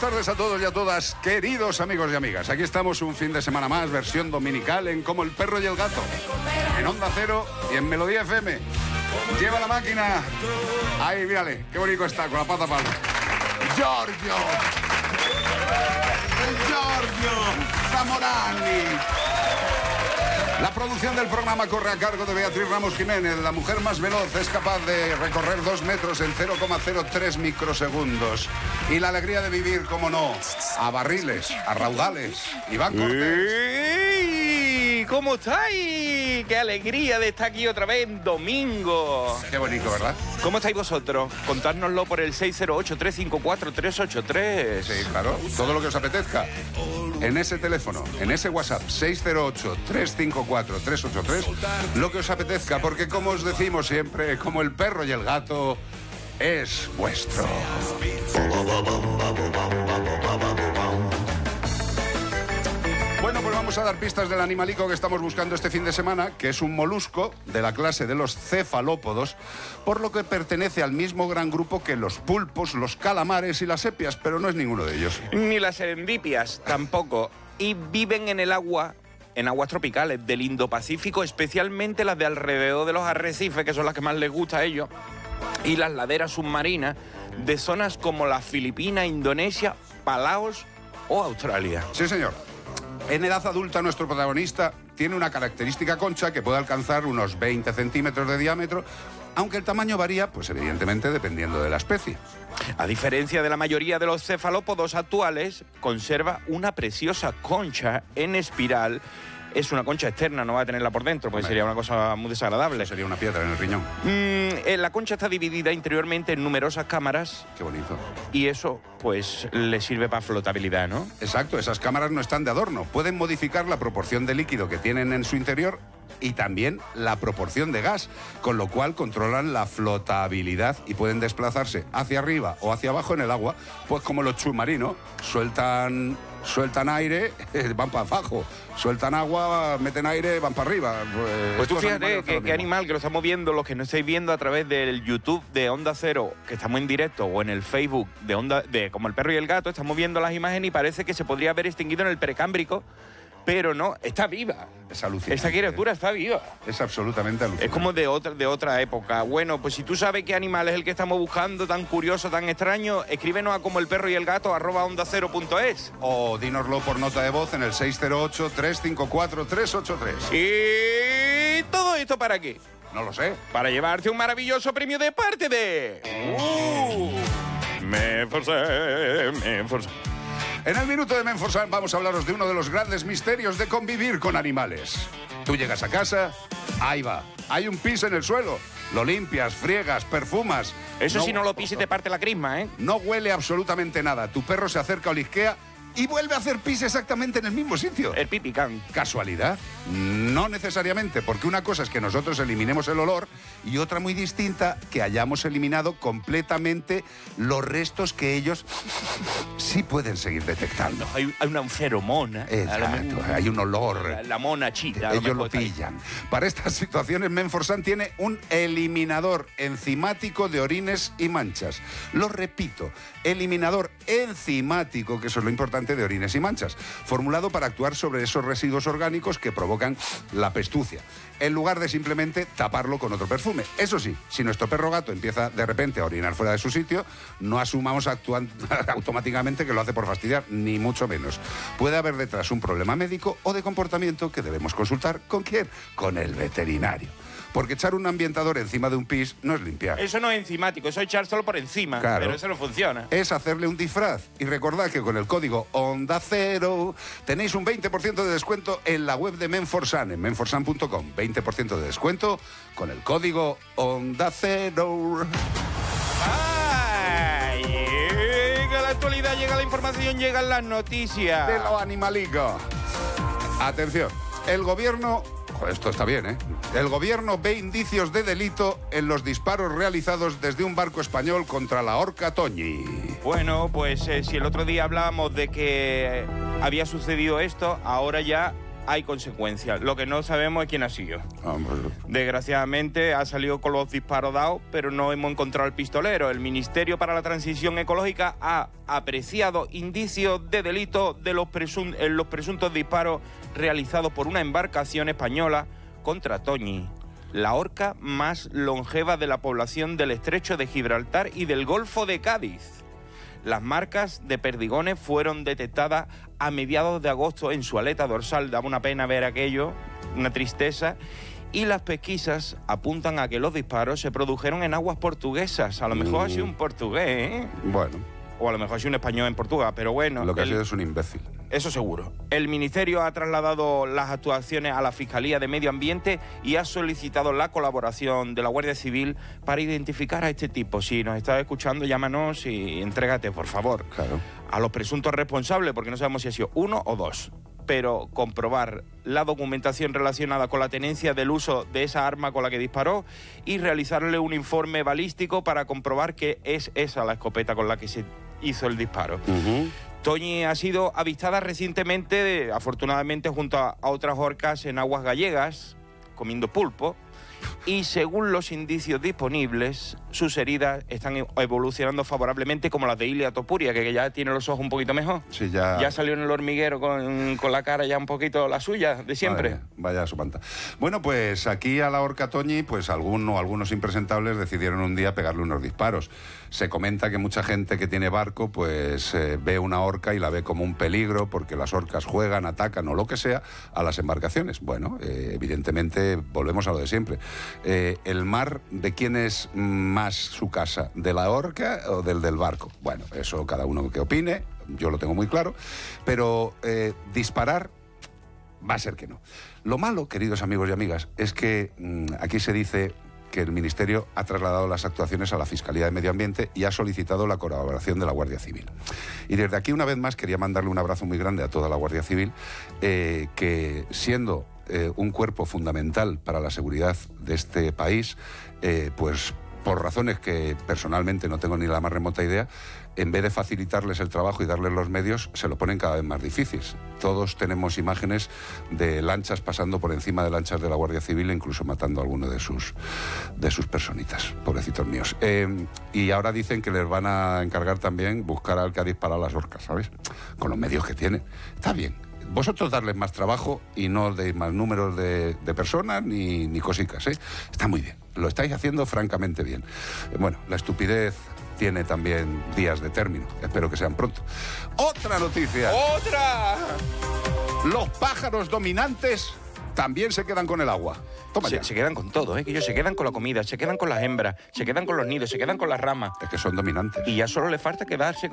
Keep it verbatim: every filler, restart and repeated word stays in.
tardes a todos y a todas, queridos amigos y amigas. Aquí estamos un fin de semana más, versión dominical en Como el Perro y el Gato, en Onda Cero y en Melodía F M. Lleva la máquina. Ahí, mírale, qué bonito está, con la pata palma. Giorgio. Giorgio Zamorani. La producción del programa corre a cargo de Beatriz Ramos Jiménez. La mujer más veloz es capaz de recorrer dos metros en cero coma cero tres microsegundos. Y la alegría de vivir, como no, a barriles, a raudales. Iván Cortés. ¡Ey! ¿Cómo estáis? ¡Qué alegría de estar aquí otra vez en domingo! Qué bonito, ¿verdad? ¿Cómo estáis vosotros? Contárnoslo por el seis cero ocho, tres cinco cuatro, tres ocho tres. Sí, claro, todo lo que os apetezca. En ese teléfono, en ese WhatsApp, seis cero ocho, tres cinco cuatro, tres ocho tres, lo que os apetezca, porque como os decimos siempre, como el perro y el gato, es vuestro. Bueno, pues vamos a dar pistas del animalico que estamos buscando este fin de semana, que es un molusco de la clase de los cefalópodos, por lo que pertenece al mismo gran grupo que los pulpos, los calamares y las sepias, pero no es ninguno de ellos. Ni las serendipias tampoco. Y viven en el agua, en aguas tropicales del Indo-Pacífico, especialmente las de alrededor de los arrecifes, que son las que más les gusta a ellos, y las laderas submarinas de zonas como las Filipinas, Indonesia, Palaos o Australia. Sí, señor. En edad adulta, nuestro protagonista tiene una característica concha que puede alcanzar unos veinte centímetros de diámetro, aunque el tamaño varía, pues evidentemente, dependiendo de la especie. A diferencia de la mayoría de los cefalópodos actuales, conserva una preciosa concha en espiral. Es una concha externa, no va a tenerla por dentro, porque sería una cosa muy desagradable. Eso sería una piedra en el riñón. Mm, eh, la concha está dividida interiormente en numerosas cámaras. Qué bonito. Y eso, pues, le sirve para flotabilidad, ¿no? Exacto, esas cámaras no están de adorno. Pueden modificar la proporción de líquido que tienen en su interior y también la proporción de gas, con lo cual controlan la flotabilidad y pueden desplazarse hacia arriba o hacia abajo en el agua, pues como los submarinos, sueltan... Sueltan aire, van para abajo. Sueltan agua, meten aire, van para arriba. Pues, pues tú fíjate que, qué animal que lo estamos viendo, los que no estáis viendo a través del YouTube de Onda Cero, que estamos en directo, o en el Facebook de Onda, de Como el Perro y el Gato, estamos viendo las imágenes y parece que se podría haber extinguido en el Precámbrico, pero no, está viva. Es alucinante. Esa criatura está viva. Es absolutamente alucinante. Es como de otra, de otra época. Bueno, pues si tú sabes qué animal es el que estamos buscando, tan curioso, tan extraño, escríbenos a como el perro y el gato arroba onda cero punto es. O dínoslo por nota de voz en el seis cero ocho, tres cinco cuatro, tres ocho tres. ¿Y todo esto para qué? No lo sé. Para llevarte un maravilloso premio de parte de... Uh, me forcé, me forcé. En el minuto de Menforsan vamos a hablaros de uno de los grandes misterios de convivir con animales. Tú llegas a casa, ahí va, hay un pis en el suelo. Lo limpias, friegas, perfumas. Eso no, si no lo pisas te parte la crisma, ¿eh? No huele absolutamente nada. Tu perro se acerca o lisquea y vuelve a hacer pis exactamente en el mismo sitio. El pipicán. ¿Casualidad? No necesariamente, porque una cosa es que nosotros eliminemos el olor y otra muy distinta, que hayamos eliminado completamente los restos que ellos sí pueden seguir detectando. Hay, hay una feromona. Exacto, hay un olor. La, la mona chita. Ellos lo pillan. Para estas situaciones, Menforsan tiene un eliminador enzimático de orines y manchas. Lo repito, eliminador enzimático, que eso es lo importante, de orines y manchas, formulado para actuar sobre esos residuos orgánicos que provocan la pestucia, en lugar de simplemente taparlo con otro perfume. Eso sí, si nuestro perro gato empieza de repente a orinar fuera de su sitio, no asumamos actuan- automáticamente que lo hace por fastidiar, ni mucho menos. Puede haber detrás un problema médico o de comportamiento que debemos consultar. ¿Con quién? Con el veterinario. Porque echar un ambientador encima de un pis no es limpiar. Eso no es enzimático, eso es echar solo por encima. Claro. Pero eso no funciona. Es hacerle un disfraz. Y recordad que con el código Onda Cero tenéis un veinte por ciento de descuento en la web de Menforsan, en menforsan punto com. veinte por ciento de descuento con el código Onda Cero. ¡Ay! Llega la actualidad, llega la información, llegan las noticias. De lo animalico. Atención, el gobierno... Joder, esto está bien, ¿eh? El gobierno ve indicios de delito en los disparos realizados desde un barco español contra la Orca Toñi. Bueno, pues eh, si el otro día hablábamos de que había sucedido esto, ahora ya hay consecuencias. Lo que no sabemos es quién ha sido. Hombre. Desgraciadamente ha salido con los disparos dados, pero no hemos encontrado el pistolero. El Ministerio para la Transición Ecológica ha apreciado indicios de delito de los, presun- en los presuntos disparos realizados por una embarcación española contra Toñi, la orca más longeva de la población del Estrecho de Gibraltar y del Golfo de Cádiz. Las marcas de perdigones fueron detectadas a mediados de agosto en su aleta dorsal. Daba una pena ver aquello, una tristeza. Y las pesquisas apuntan a que los disparos se produjeron en aguas portuguesas. A lo mejor mm. ha sido un portugués, ¿eh? Bueno. O a lo mejor ha sido un español en Portugal, pero bueno. Lo que el... ha sido es un imbécil. Eso seguro. El Ministerio ha trasladado las actuaciones a la Fiscalía de Medio Ambiente y ha solicitado la colaboración de la Guardia Civil para identificar a este tipo. Si nos estás escuchando, llámanos y entrégate, por favor. Claro. A los presuntos responsables, porque no sabemos si ha sido uno o dos. Pero comprobar la documentación relacionada con la tenencia del uso de esa arma con la que disparó y realizarle un informe balístico para comprobar que es esa la escopeta con la que se hizo el disparo. Uh-huh. Toñi ha sido avistada recientemente, afortunadamente, junto a otras orcas en aguas gallegas, comiendo pulpo, y según los indicios disponibles, sus heridas están evolucionando favorablemente, como las de Ilia Topuria, que ya tiene los ojos un poquito mejor. Sí, ya... Ya salió en el hormiguero con, con la cara ya un poquito la suya, de siempre. Vaya, vaya su panta. Bueno, pues aquí a la orca Toñi, pues alguno, algunos impresentables decidieron un día pegarle unos disparos. Se comenta que mucha gente que tiene barco, pues eh, ve una orca y la ve como un peligro, porque las orcas juegan, atacan o lo que sea a las embarcaciones. Bueno, eh, evidentemente volvemos a lo de siempre. Eh, ¿El mar de quién es más su casa? ¿De la orca o del del barco? Bueno, eso cada uno que opine, yo lo tengo muy claro, pero eh, disparar va a ser que no. Lo malo, queridos amigos y amigas, es que mmm, aquí se dice que el Ministerio ha trasladado las actuaciones a la Fiscalía de Medio Ambiente y ha solicitado la colaboración de la Guardia Civil. Y desde aquí, una vez más, quería mandarle un abrazo muy grande a toda la Guardia Civil, eh, que siendo eh, un cuerpo fundamental para la seguridad de este país, eh, pues por razones que personalmente no tengo ni la más remota idea, en vez de facilitarles el trabajo y darles los medios, se lo ponen cada vez más difíciles. Todos tenemos imágenes de lanchas pasando por encima de lanchas de la Guardia Civil, incluso matando a alguno de sus, de sus personitas, pobrecitos míos. Eh, y ahora dicen que les van a encargar también buscar al que ha disparado a las orcas, ¿sabes? Con los medios que tiene. Está bien. Vosotros darles más trabajo y no deis más números de, de personas ni, ni cositas, ¿eh? Está muy bien. Lo estáis haciendo francamente bien. Eh, bueno, la estupidez tiene también días de término. Espero que sean pronto. ¡Otra noticia! ¡Otra! Los pájaros dominantes también se quedan con el agua. Toma se, ya. se quedan con todo, ¿eh? Que ellos se quedan con la comida, se quedan con las hembras, se quedan con los nidos, se quedan con las ramas. Es que son dominantes. Y ya solo le falta quedarse con